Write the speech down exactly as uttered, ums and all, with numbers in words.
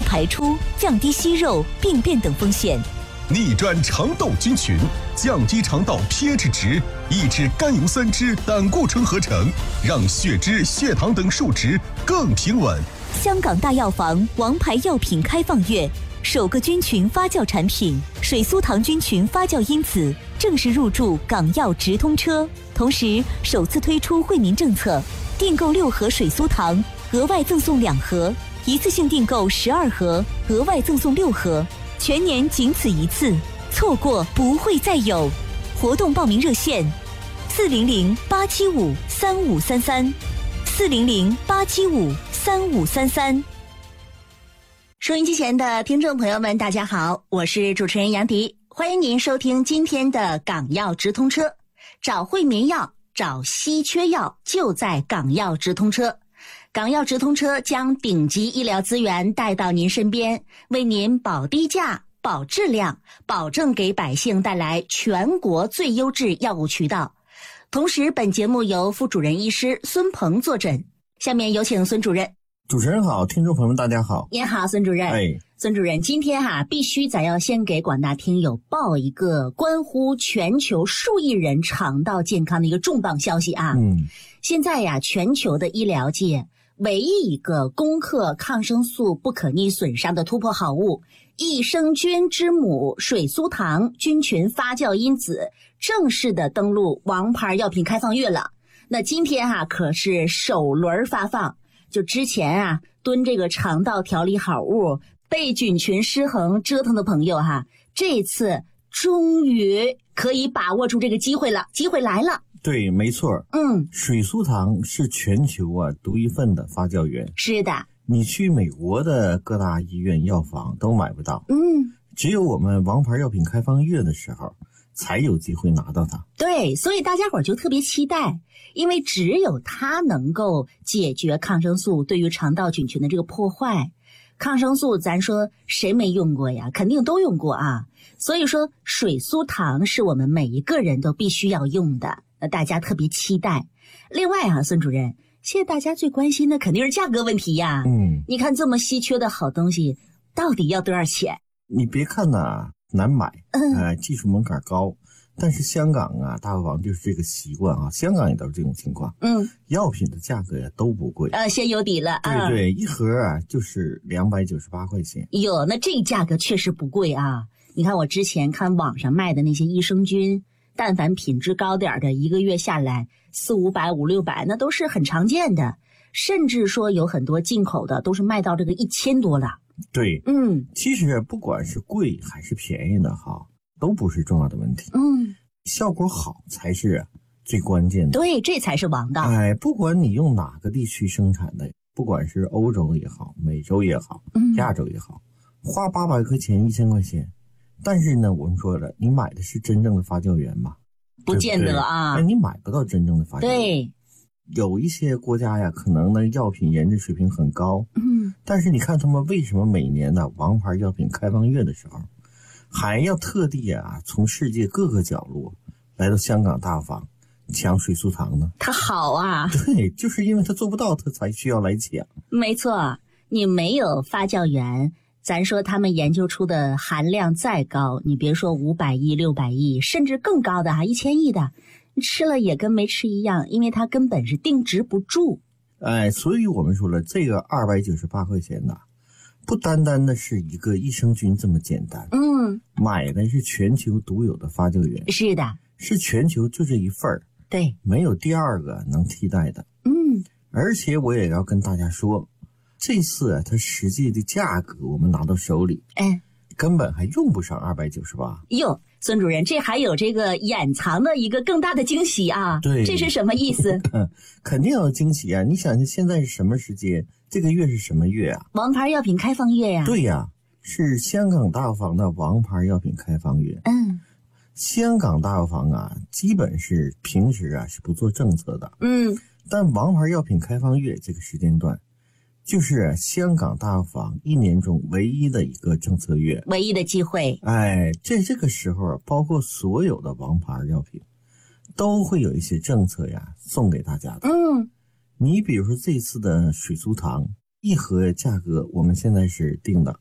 排出、降低息肉、病变等风险。 逆转肠道菌群，降低肠道 pH 值，抑制甘油三酯胆固醇合成，让血脂、血糖等数值更平稳。 香港大药房王牌药品开放月，首个菌群发酵产品水苏糖菌群发酵因子正式入驻港药直通车，同时首次推出惠民政策，订购六盒水苏糖，额外赠送两盒；一次性订购十二盒，额外赠送六盒。全年仅此一次，错过不会再有。活动报名热线：四零零八七五三五三三，四零零八七五三五三三。 收音机前的听众朋友们，大家好，我是主持人杨迪，欢迎您收听今天的港药直通车。找惠民药，找稀缺药，就在港药直通车。港药直通车将顶级医疗资源带到您身边，为您保低价、保质量，保证给百姓带来全国最优质药物渠道。同时，本节目由副主任医师孙鹏坐诊。下面有请孙主任。 主持人好，听众朋友们大家好。 您好，孙主任。 哎， 孙主任，今天哈、啊、必须咱要先给广大听友报一个关乎全球数亿人肠道健康的一个重磅消息啊。 嗯， 现在呀，全球的医疗界唯一一个攻克抗生素不可逆损伤的突破好物——益生菌之母水苏糖菌群发酵因子，正式的登陆王牌药品开放月了。那今天哈、啊、可是首轮发放。就之前啊蹲这个肠道调理好物被菌群失衡折腾的朋友哈，这次终于可以把握住这个机会了，机会来了。 对，没错。 嗯， 水苏糖是全球啊独一份的发酵源。 是的， 你去美国的各大医院药房都买不到。 嗯， 只有我们王牌药品开放月的时候才有机会拿到它。 对，所以大家伙就特别期待，因为只有它能够解决抗生素对于肠道菌群的这个破坏。抗生素咱说谁没用过呀？肯定都用过啊。所以说水苏糖是我们每一个人都必须要用的，那大家特别期待。另外啊，孙主任，现在大家最关心的肯定是价格问题呀。 嗯， 你看这么稀缺的好东西到底要多少钱？ 你别看呐难买， 嗯， 呃，技术门槛高，但是香港啊，大药房就是这个习惯啊，香港也都是这种情况。 嗯， 药品的价格呀都不贵， 呃，先有底了啊。 对对，一盒啊就是两百九十八块钱。 哟，那这价格确实不贵啊。你看我之前看网上卖的那些益生菌，但凡品质高点的，一个月下来四五百、五六百，那都是很常见的。甚至说有很多进口的都是卖到这个一千多了。 对， 嗯， 其实不管是贵还是便宜的哈，都不是重要的问题。 嗯， 效果好才是最关键的。 对，这才是王道。 哎，不管你用哪个地区生产的，不管是欧洲也好，美洲也好， 嗯， 亚洲也好，花八百块钱、一千块钱，但是呢，我们说了，你买的是真正的发酵源吗？ 不见得啊。 哎，你买不到真正的发酵源。 对。 有一些国家呀，可能呢药品研制水平很高， 嗯， 但是你看他们为什么每年呢王牌药品开放月的时候，还要特地啊从世界各个角落来到香港大药房抢水苏糖呢？ 它好啊。 对，就是因为他做不到，他才需要来抢。 没错，你没有发酵源，咱说他们研究出的含量再高，你别说五百亿、六百亿，甚至更高的哈，一千亿的。吃了也跟没吃一样，因为它根本是定植不住。 哎，所以我们说了，这个二百九十八块钱呐，不单单的是一个益生菌这么简单。 嗯， 买的是全球独有的发酵源。 是的， 是全球就这一份儿。 对， 没有第二个能替代的。 嗯， 而且我也要跟大家说，这次啊，它实际的价格我们拿到手里， 哎， 根本还用不上二百九十八。 哟。孙主任，这还有这个掩藏的一个更大的惊喜啊！ 对， 这是什么意思？ 肯定有惊喜啊！你想想现在是什么时间？这个月是什么月啊？ 王牌药品开放月呀、啊！ 对呀，是香港大药房的王牌药品开放月。 嗯， 香港大药房啊，基本是平时啊是不做政策的。 嗯， 但王牌药品开放月这个时间段，就是香港大药房一年中唯一的一个政策月， 唯一的机会。 哎，在这个时候，包括所有的王牌药品都会有一些政策呀送给大家的。 嗯， 你比如说这次的水苏糖一盒价格，我们现在是定的